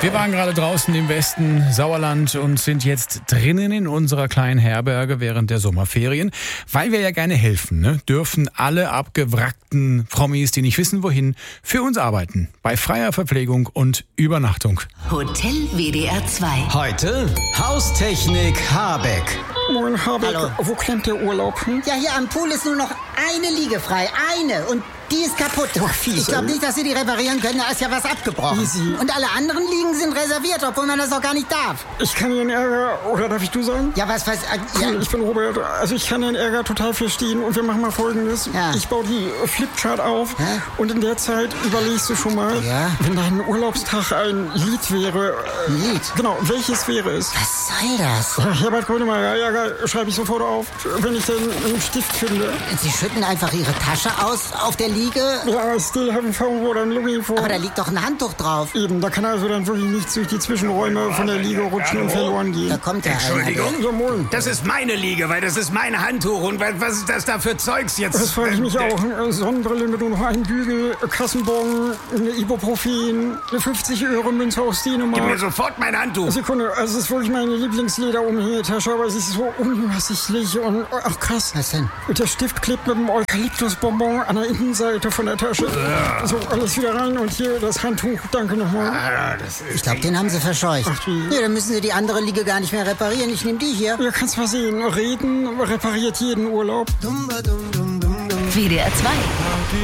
Wir waren gerade draußen im Westen Sauerland und sind jetzt drinnen in unserer kleinen Herberge während der Sommerferien. Weil wir ja gerne helfen, ne, dürfen alle abgewrackten Promis, die nicht wissen wohin, für uns arbeiten. Bei freier Verpflegung und Übernachtung. Hotel WDR 2. Heute Haustechnik Habeck. Moin Habeck, Hallo. wo klemmt der Urlaub? Ja, hier am Pool ist nur noch eine Liege frei. Eine. Und die ist kaputt. fies, Ich glaube ey. nicht, dass Sie die reparieren können. Da ist ja was abgebrochen. Easy. Und alle anderen Liegen sind reserviert, obwohl man das auch gar nicht darf. Ich kann Ihren Ärger, oder darf ich du sagen? Ja, was... Cool, ich bin Robert. Also ich kann den Ärger total verstehen und wir machen mal Folgendes. Ja. Ich baue die Flipchart auf Hä? und in der Zeit überlegst du schon mal, Ja. wenn dein Urlaubstag ein Lied wäre. Ein Lied? Genau, welches wäre es? Was soll das? Herbert Grönemeyer, ja, schreibe ich sofort auf, wenn ich den einen Stift finde. Sie schütten einfach Ihre Tasche aus auf der Liege. Ja, I still haven't found what I'm looking for. Aber da liegt doch ein Handtuch drauf. Eben, da kann also dann wirklich nichts durch die Zwischenräume von der Liege rutschen und verloren gehen. Da kommt ja Entschuldigung? einer. Ja, moin. Das ist meine Liege, weil das ist mein Handtuch. Und was ist das da für Zeugs jetzt? Das frage ich mich auch. Sonnenbrille mit nur noch einem Bügel, Kassenbon, eine Ibuprofen, eine 50-Euro-Münze aus Gib mir Dänemark. sofort mein Handtuch. Sekunde, also es ist wirklich meine Lieblingsleder-Umhängetasche, aber es ist so unübersichtlich und, ach krass. Was denn? Der Stift klebt mit dem Eukalyptusbonbon an der Innenseite von der Tasche. So, alles wieder rein und hier das Handtuch. Danke nochmal. Ah, das ist Ich glaube, den haben Sie verscheucht. Ach, wie? Ja, dann müssen Sie die andere Liege gar nicht mehr reparieren. Ich nehme die hier. Ja, kannst mal sehen. Reden repariert jeden Urlaub. WDR 2.